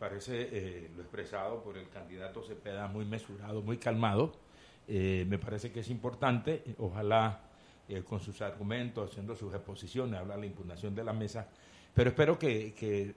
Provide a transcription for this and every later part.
parece lo expresado por el candidato Cepeda muy mesurado, muy calmado. Me parece que es importante, ojalá con sus argumentos, haciendo sus exposiciones, habla de la impugnación de la mesa, pero espero que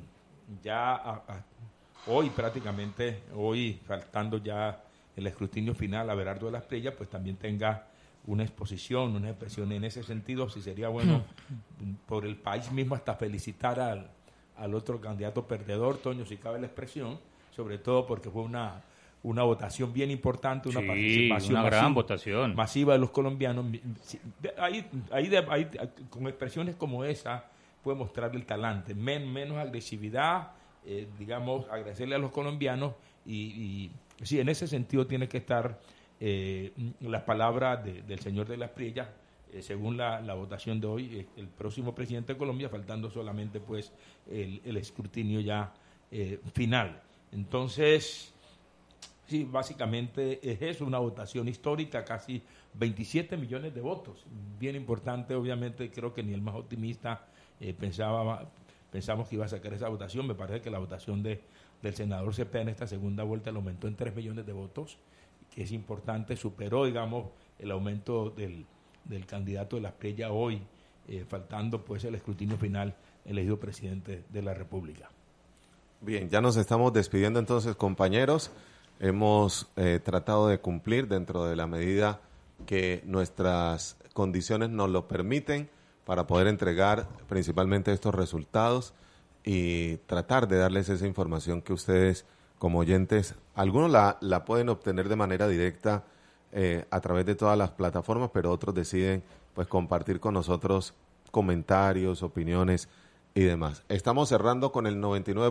hoy prácticamente, hoy faltando ya el escrutinio final, Abelardo de las Prellas, pues también tenga una exposición, una expresión en ese sentido. Si sería bueno por el país mismo hasta felicitar al otro candidato perdedor, Toño, si cabe la expresión, sobre todo porque fue una votación bien importante, una participación una gran votación masiva de los colombianos. Ahí, con expresiones como esa puede mostrar el talante, menos agresividad, digamos, agradecerle a los colombianos y sí, en ese sentido tiene que estar las palabras del señor de las Priellas, según la votación de hoy, el próximo presidente de Colombia, faltando solamente pues el escrutinio ya final. Entonces, sí, básicamente es eso, una votación histórica, casi 27 millones de votos, bien importante. Obviamente creo que ni el más optimista pensamos que iba a sacar esa votación. Me parece que la votación del senador Cepeda en esta segunda vuelta lo aumentó en 3 millones de votos, que es importante, superó, digamos, el aumento del candidato de las Priellas hoy, faltando pues el escrutinio final, elegido presidente de la República. Bien, ya nos estamos despidiendo entonces, compañeros. Hemos tratado de cumplir dentro de la medida que nuestras condiciones nos lo permiten para poder entregar principalmente estos resultados y tratar de darles esa información que ustedes como oyentes, algunos la pueden obtener de manera directa a través de todas las plataformas, pero otros deciden pues compartir con nosotros comentarios, opiniones y demás. Estamos cerrando con el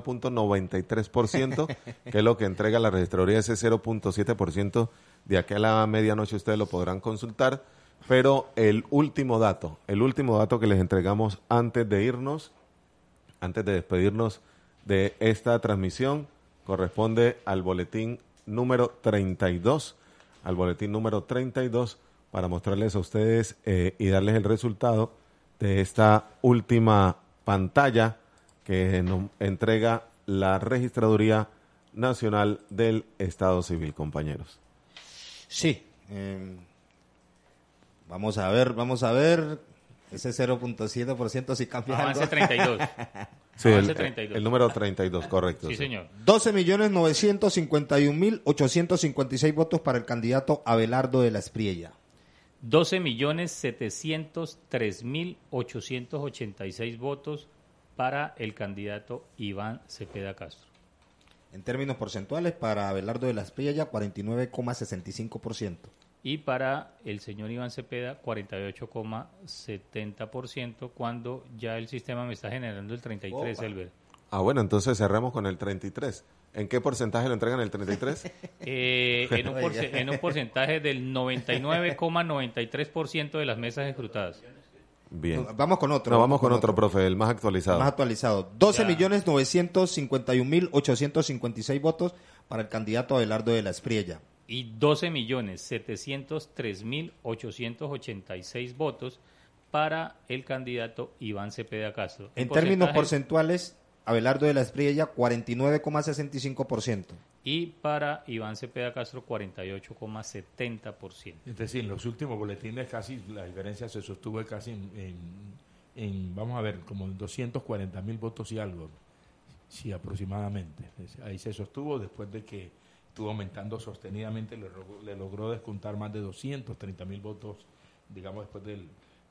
99.93%, que es lo que entrega la registraduría, ese 0.7% de aquí a la medianoche ustedes lo podrán consultar, pero el último dato que les entregamos antes de irnos, antes de despedirnos de esta transmisión, corresponde al boletín número 32, para mostrarles a ustedes y darles el resultado de esta última pantalla que nos entrega la Registraduría Nacional del Estado Civil, compañeros. Sí, vamos a ver, ese 0.7% si cambia algo. Avance 32. Sí, el número 32, correcto. Sí, señor. 12.951.856 votos para el candidato Abelardo de las Priellas. 12.703.886 votos para el candidato Iván Cepeda Castro. En términos porcentuales, para Abelardo de las Priellas, 49,65%. Y para el señor Iván Cepeda, 48,70%, cuando ya el sistema me está generando el 33, Elber. Bueno, entonces cerramos con el 33. ¿En qué porcentaje lo entregan el 33? En un porcentaje del 99,93% de las mesas escrutadas. Bien. Vamos con otro. No, vamos con otro, profe, el más actualizado. 12.951.856 votos para el candidato Abelardo de las Priellas. Y 12.703.886 votos para el candidato Iván Cepeda Castro. En términos porcentuales, Abelardo de las Priellas, 49,65%. Y para Iván Cepeda Castro, 48,70%. Es decir, en los últimos boletines casi la diferencia se sostuvo casi en vamos a ver, como en 240.000 votos y algo, sí, aproximadamente. Ahí se sostuvo después de que estuvo aumentando sostenidamente, le logró descontar más de 230.000 votos, digamos, después del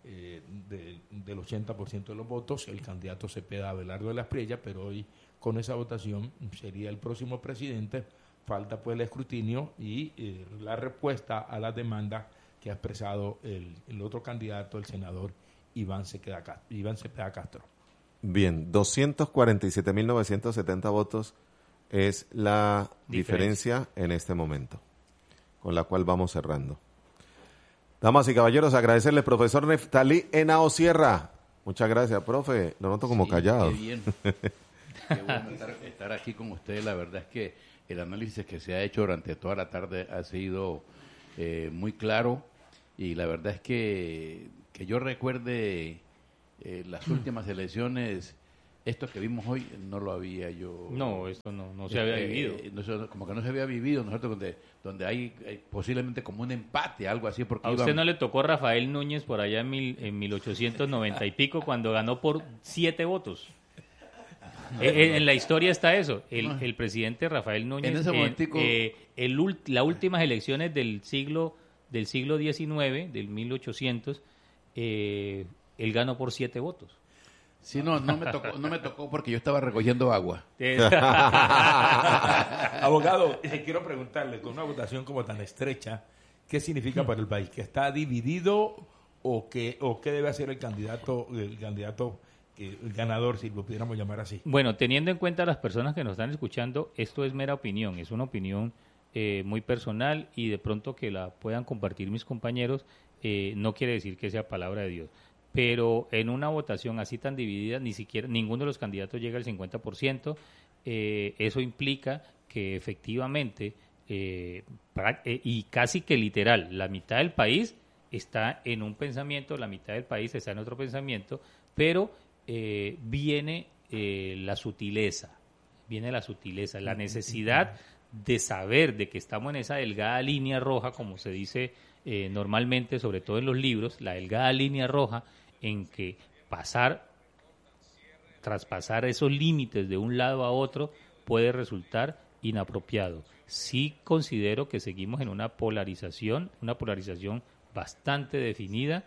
80% de los votos, el candidato Cepeda Abelardo de las Priellas, pero hoy con esa votación sería el próximo presidente. Falta pues el escrutinio y la respuesta a la demanda que ha expresado el otro candidato, el senador Iván Cepeda Castro. Bien, 247.970 votos es la diferencia en este momento, con la cual vamos cerrando. Damas y caballeros, agradecerle al profesor Neftalí Henao Sierra. Muchas gracias, profe. Lo noto como callado. Qué bien. Qué bueno estar aquí con ustedes. La verdad es que el análisis que se ha hecho durante toda la tarde ha sido muy claro, y la verdad es que yo recuerde las últimas elecciones, esto que vimos hoy no lo había yo... No, esto no se había vivido. Como que no se había vivido, nosotros donde hay posiblemente como un empate, algo así. Porque ¿A usted no le tocó Rafael Núñez por allá en 1890 y pico cuando ganó por 7 votos? En la historia está eso. El presidente Rafael Núñez, en ese momentico, las últimas elecciones del siglo XIX, del 1800, él ganó por 7 votos. Sí, no me tocó porque yo estaba recogiendo agua. Abogado, quiero preguntarle, con una votación como tan estrecha, ¿qué significa para el país? ¿Que está dividido o qué debe hacer el candidato el ganador, si lo pudiéramos llamar así? Bueno, teniendo en cuenta a las personas que nos están escuchando, esto es mera opinión, es una opinión muy personal y de pronto que la puedan compartir mis compañeros, no quiere decir que sea palabra de Dios. Pero en una votación así tan dividida, ni siquiera ninguno de los candidatos llega al 50%. Eso implica que efectivamente, y casi que literal, la mitad del país está en un pensamiento, la mitad del país está en otro pensamiento, pero viene la sutileza, la necesidad de saber de que estamos en esa delgada línea roja, como se dice normalmente, sobre todo en los libros, la delgada línea roja en que traspasar esos límites de un lado a otro puede resultar inapropiado. Sí considero que seguimos en una polarización bastante definida,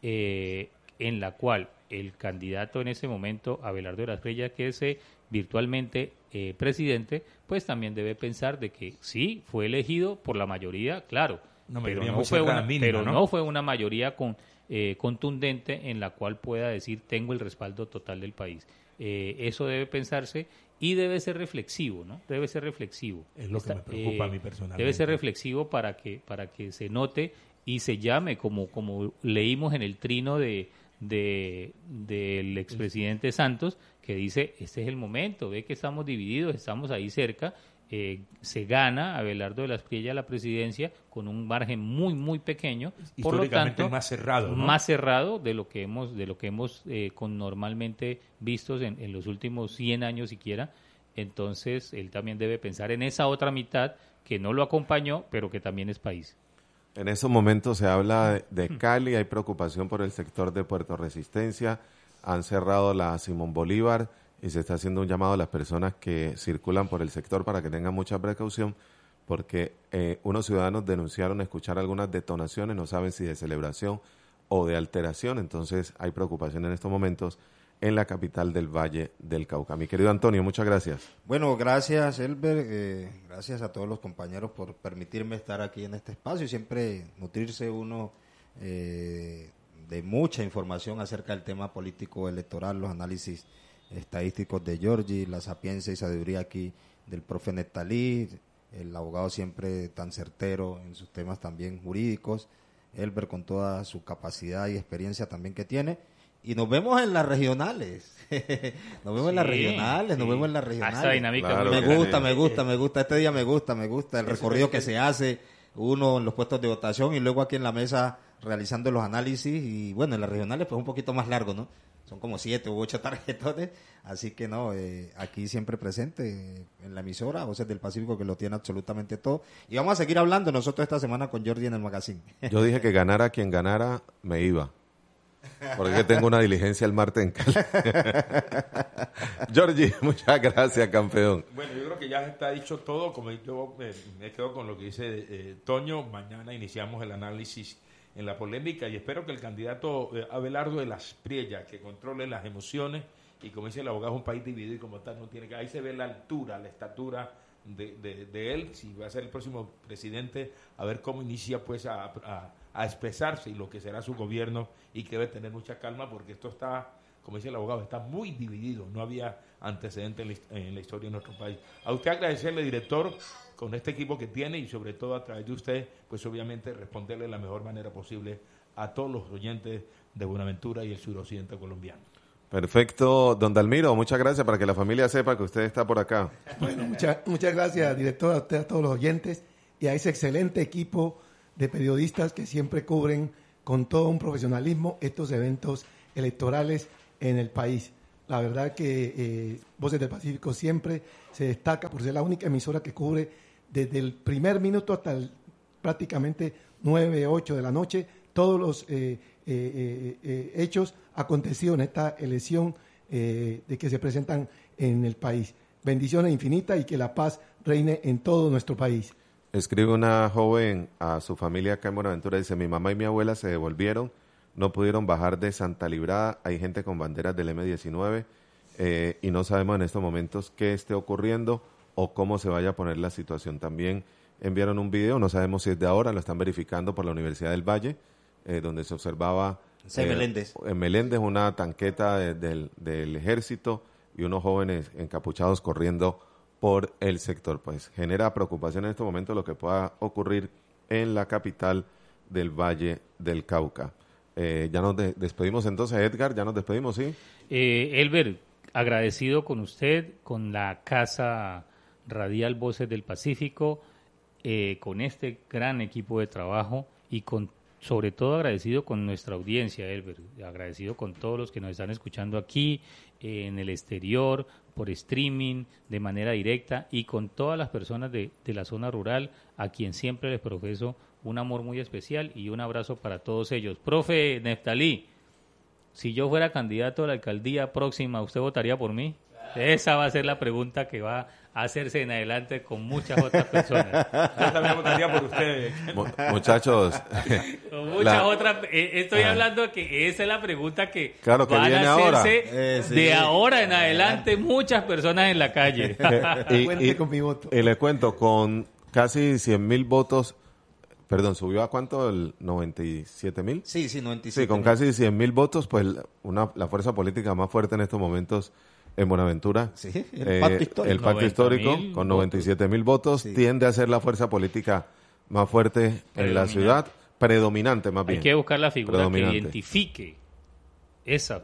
en la cual el candidato en ese momento, Abelardo de la Espriella, que es virtualmente presidente, pues también debe pensar de que sí, fue elegido por la mayoría, claro, pero no fue una mayoría contundente en la cual pueda decir tengo el respaldo total del país. Eso debe pensarse y debe ser reflexivo, ¿no? Debe ser reflexivo. Es lo que me preocupa a mí personalmente. Debe ser reflexivo para que se note y se llame, como leímos en el trino del expresidente Santos, que dice, este es el momento, ve que estamos divididos, estamos ahí cerca. Se gana Abelardo de la Espriella la presidencia con un margen muy muy pequeño, por lo tanto más cerrado, ¿no? Más cerrado de lo que hemos normalmente vistos en los últimos 100 años siquiera. Entonces él también debe pensar en esa otra mitad que no lo acompañó, pero que también es país. En esos momentos se habla de Cali, hay preocupación por el sector de Puerto Resistencia, han cerrado la Simón Bolívar y se está haciendo un llamado a las personas que circulan por el sector para que tengan mucha precaución, porque unos ciudadanos denunciaron escuchar algunas detonaciones, no saben si de celebración o de alteración, entonces hay preocupación en estos momentos en la capital del Valle del Cauca. Mi querido Antonio, muchas gracias. Bueno, gracias Elber, gracias a todos los compañeros por permitirme estar aquí en este espacio y siempre nutrirse uno de mucha información acerca del tema político electoral, los análisis estadísticos de Giorgi, la sapiencia y sabiduría aquí del profe Neptalí, el abogado siempre tan certero en sus temas también jurídicos, Elber con toda su capacidad y experiencia también que tiene, y nos vemos en las regionales, nos vemos en las regionales. Esta dinámica claro, me gusta, este día me gusta el recorrido que se hace, uno en los puestos de votación y luego aquí en la mesa realizando los análisis, y bueno, en las regionales pues un poquito más largo, ¿no? Son como 7 u 8 tarjetones, así que no, aquí siempre presente en la emisora Voces del Pacífico, que lo tiene absolutamente todo. Y vamos a seguir hablando nosotros esta semana con Jordi en el magazine. Yo dije que ganara quien ganara, me iba. Porque tengo una diligencia el martes en Cali. Jordi, muchas gracias, campeón. Bueno, yo creo que ya está dicho todo. Como yo me quedo con lo que dice Toño, mañana iniciamos el análisis en la polémica y espero que el candidato Abelardo de la Espriella, que controle las emociones, y como dice el abogado, es un país dividido y como tal no tiene que... Ahí se ve la altura, la estatura de él, si va a ser el próximo presidente, a ver cómo inicia pues a expresarse y lo que será su gobierno, y que debe tener mucha calma porque esto está, como dice el abogado, está muy dividido, no había antecedentes en la historia de nuestro país. A usted agradecerle, director, con este equipo que tiene y sobre todo a través de usted, pues obviamente responderle de la mejor manera posible a todos los oyentes de Buenaventura y el suroccidente colombiano. Perfecto, don Dalmiro, muchas gracias, para que la familia sepa que usted está por acá. Bueno, muchas gracias, director, a usted, a todos los oyentes y a ese excelente equipo de periodistas que siempre cubren con todo un profesionalismo estos eventos electorales en el país. La verdad que Voces del Pacífico siempre se destaca por ser la única emisora que cubre desde el primer minuto hasta prácticamente 9, 8 de la noche todos los hechos acontecidos en esta elección de que se presentan en el país. Bendiciones infinitas y que la paz reine en todo nuestro país. Escribe una joven a su familia acá en Buenaventura, dice, mi mamá y mi abuela se devolvieron, no pudieron bajar de Santa Librada, hay gente con banderas del M-19 y no sabemos en estos momentos qué esté ocurriendo o cómo se vaya a poner la situación. También enviaron un video, no sabemos si es de ahora, lo están verificando por la Universidad del Valle, donde se observaba en Meléndez una tanqueta del ejército y unos jóvenes encapuchados corriendo por el sector. Pues genera preocupación en este momento lo que pueda ocurrir en la capital del Valle del Cauca. Ya nos despedimos entonces, Edgar, ya nos despedimos, ¿sí? Elber, agradecido con usted, con la Casa Radial Voces del Pacífico, con este gran equipo de trabajo y sobre todo agradecido con nuestra audiencia, Elber, agradecido con todos los que nos están escuchando aquí, en el exterior, por streaming, de manera directa, y con todas las personas de la zona rural, a quien siempre les profeso un amor muy especial y un abrazo para todos ellos. Profe Neftalí, si yo fuera candidato a la alcaldía próxima, ¿usted votaría por mí? Esa va a ser la pregunta que va a hacerse en adelante con muchas otras personas. Yo también votaría por ustedes. Muchachos. Con muchas otras. Estoy hablando de que esa es la pregunta que claro, que van viene a hacerse ahora. de ahora en adelante muchas personas en la calle. Cuente con mi voto. Y le cuento, con casi 100,000 votos, perdón, ¿subió a cuánto? ¿El 97,000? Sí, 97,000. Sí, con casi 100,000 votos, pues la fuerza política más fuerte en estos momentos en Buenaventura. Sí, el pacto histórico. El pacto histórico, con 97,000 votos, sí, tiende a ser la fuerza política más fuerte en la ciudad, predominante más bien. Hay que buscar la figura que identifique esa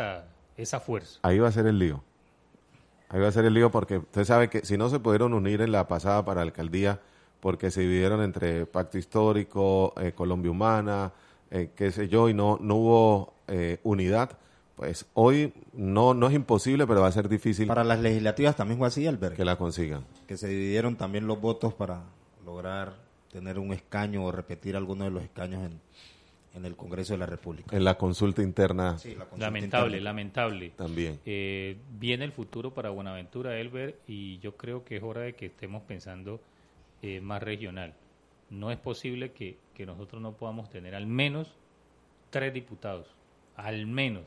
fuerza. Ahí va a ser el lío. Ahí va a ser el lío porque usted sabe que si no se pudieron unir en la pasada para la alcaldía, porque se dividieron entre pacto histórico, Colombia Humana, qué sé yo, y no hubo unidad. Pues hoy no es imposible, pero va a ser difícil. Para las legislativas también fue así, Albert. Que la consigan. Que se dividieron también los votos para lograr tener un escaño o repetir alguno de los escaños en el Congreso de la República. En la consulta interna. Sí, la consulta lamentable. También. Viene el futuro para Buenaventura, Elber, y yo creo que es hora de que estemos pensando más regional. No es posible que nosotros no podamos tener al menos 3 diputados, al menos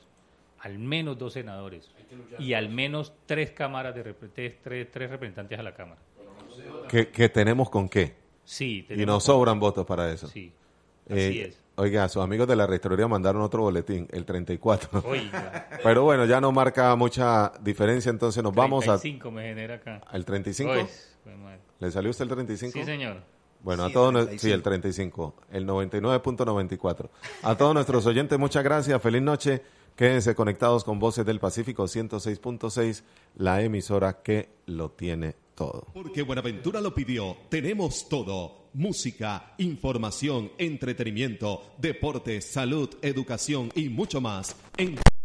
2 senadores y al menos 3 cámaras tres representantes a la Cámara. ¿Que tenemos con qué? Sí. Y nos sobran votos para eso. Sí, así es. Oiga, sus amigos de la registraduría mandaron otro boletín, el 34. Oiga. Pero bueno, ya no marca mucha diferencia, entonces nos vamos a... 35 me genera acá. ¿Al 35? ¿Le salió usted el 35? Sí, señor. Bueno, sí, a todos el 35, el 99.94. A todos nuestros oyentes, muchas gracias, feliz noche. Quédense conectados con Voces del Pacífico 106.6, la emisora que lo tiene todo. Porque Buenaventura lo pidió, tenemos todo. Música, información, entretenimiento, deporte, salud, educación y mucho más. En